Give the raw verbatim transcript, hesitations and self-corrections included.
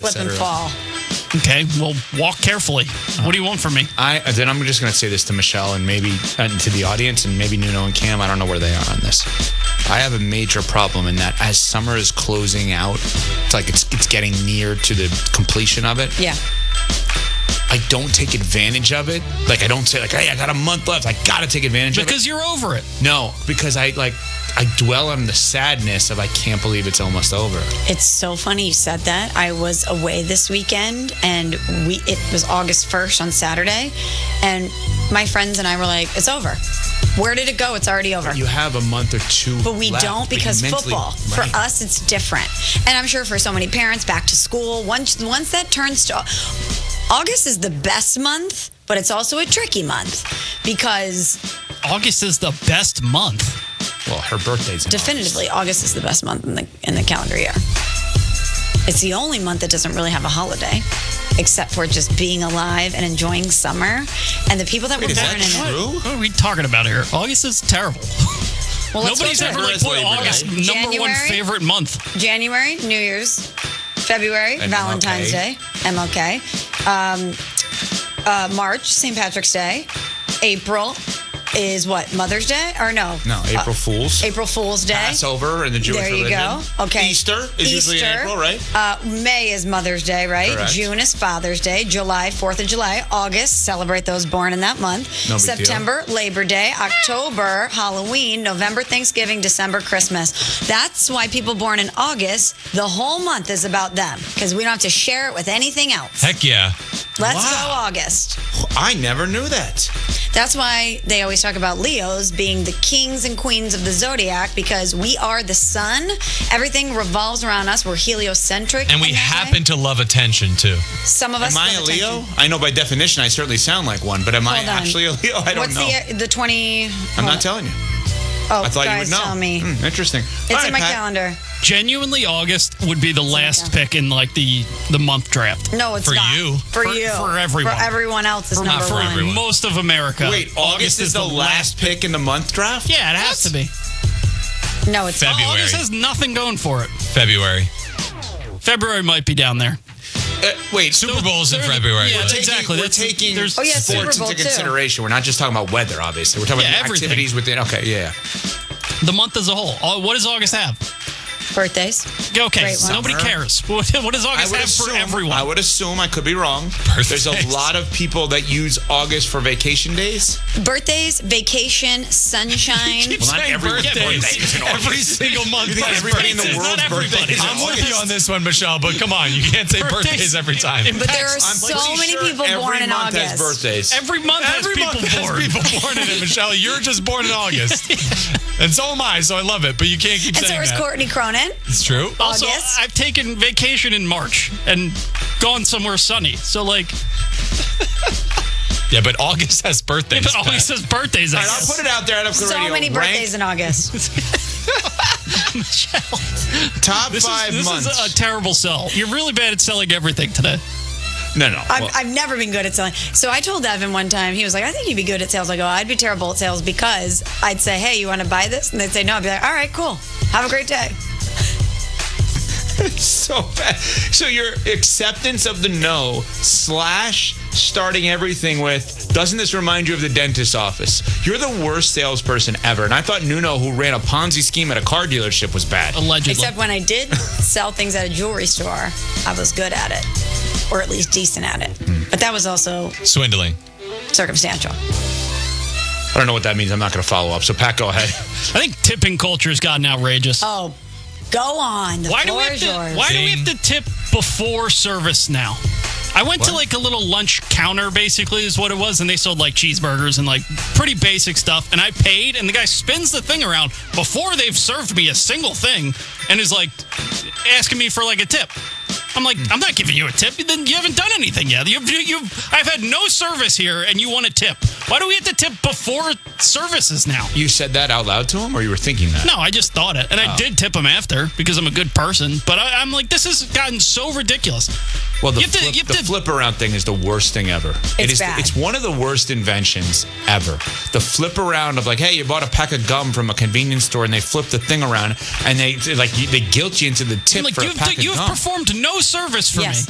slip and cetera. fall. Okay, well, walk carefully. What do you want from me? I then I'm just going to say this to Michelle and maybe and to the audience and maybe Nuno and Cam. I don't know where they are on this. I have a major problem in that as summer is closing out, it's like it's it's getting near to the completion of it. Yeah. I don't take advantage of it. Like I don't say like, hey, I got a month left. I got to take advantage of it. Because you're over it. No, because I like I dwell on the sadness of I can't believe it's almost over. It's so funny you said that. I was away this weekend, and we it was August first on Saturday, and my friends and I were like, it's over. Where did it go? It's already over. You have a month or two But we left, don't but you because mentally- football. right. For us, it's different. And I'm sure for so many parents, back to school, once once that turns to... August is the best month, but it's also a tricky month because August is the best month. Well, her birthday's in definitively August is the best month in the in the calendar year. It's the only month that doesn't really have a holiday, except for just being alive and enjoying summer. And the people that Wait, were is born that in it. true? What are we talking about here? August is terrible. Well, let's Nobody's go ever through like it. Labor put Day. August number one January? favorite month. January, New Year's. February, And Valentine's M L K. Day, M L K. Um, uh, March, Saint Patrick's Day. April is what? Mother's Day? Or no? No, April Uh, Fools. April Fool's Day. Passover in the Jewish There you religion. go. Okay. Easter is usually in Easter. April, right? Uh, May is Mother's Day, right? Correct. June is Father's Day. July, fourth of July. August, celebrate those born in that month. No big deal. September, Labor Day. October, Halloween. November, Thanksgiving. December, Christmas. That's why people born in August, the whole month is about them because we don't have to share it with anything else. Heck yeah. Let's Wow. go August. I never knew that. That's why they always talk about Leos being the kings and queens of the zodiac because we are the sun. Everything revolves around us. We're heliocentric. And we in that happen way. to love attention, too. Some of us Am I a love Leo? attention. I know by definition I certainly sound like one, but am I Hold on. actually a Leo? I don't What's know. the the twenty? I'm hold not on. telling you. Oh, I thought guys, you would know. tell me. Hmm, interesting. It's All right, in my Pat. calendar. Genuinely, August would be the last okay. pick in like the the month draft. No, it's For not. you. For, For- you. for everyone. For everyone else is Not number for one. everyone. most of America. Wait, August, is, the, last pick in the month draft? Yeah, it has to be. No, it's not. February. August has nothing going for it. February. February might be down there. Uh, wait, Super Bowl's in They're the- February. yeah, We're taking, exactly. We're That's- taking there's- Oh, yeah, sports Super Bowl into too. consideration. We're not just talking about weather, obviously. We're talking Yeah, about everything. activities within. Okay, yeah. The month as a whole. Oh, what does August have? Birthdays. Okay, Great one. nobody Summer. cares. What, what does I August would have for assume. everyone? I would assume. I could be wrong. There's a Birthdays. lot of people that use August for vacation days. Birthdays, vacation, sunshine. Keep Well, not saying everyone's birthdays. birthdays in Every August. single month. You think has everybody in the birthdays. world's Not everybody. birthday is in I'm with August? you on this one, Michelle, but come on. You can't say Birthdays- birthdays every time. It But there are impacts- I'm so pretty many sure people every born in month August. has birthdays. Every month has Every people month has born. people born in it, Michelle. You're just born in August. And so am I, so I love it. But you can't keep And so saying is that. Courtney Cronin. It's true. Also, August. I've taken vacation in March and gone somewhere sunny. So, like, Yeah, but August has birthdays. but August Pat. has birthdays. I All right, I'll guess. put it out there at So Radio. many Rank birthdays in August. top This, five is, this months. is a terrible sell. You're really bad at selling everything today. no, no. I've, well, I've never been good at selling. So I told Evan one time, he was like, I think you'd be good at sales. I go, I'd be terrible at sales because I'd say, hey, you want to buy this? And they'd say no. I'd be like, all right, cool. Have a great day. so bad. So your acceptance of the no slash starting everything with, doesn't this remind you of the dentist's office? You're the worst salesperson ever. And I thought Nuno, who ran a Ponzi scheme at a car dealership, was bad. Allegedly. Except when I did sell things at a jewelry store, I was good at it, or at least decent at it. But that was also Swindling. circumstantial. I don't know what that means. I'm not going to follow up. So Pat, go ahead. I think tipping culture has gotten outrageous. Oh, go on. The why do we floor have is to, yours. why do we have to tip before service now? I went to What? like a little lunch counter, basically, is what it was, and they sold like cheeseburgers and like pretty basic stuff. And I paid, and the guy spins the thing around before they've served me a single thing, and is like asking me for like a tip. I'm like, I'm not giving you a tip. Then you haven't done anything yet. You've, you've, I've had no service here, and you want a tip. Why do we have to tip before services now? You said that out loud to him, or you were thinking that? No, I just thought it. And I did tip him after because I'm a good person. But I, I'm like, this has gotten so ridiculous. Well, the, You have to- flip, you have the to- flip around thing is the worst thing ever. it It's is. bad. It's one of the worst inventions ever. The flip around of like, hey, you bought a pack of gum from a convenience store, and they flip the thing around, and they like you, they guilt you into the tip Like, for a you've, pack of you've gum. performed no service for Yes.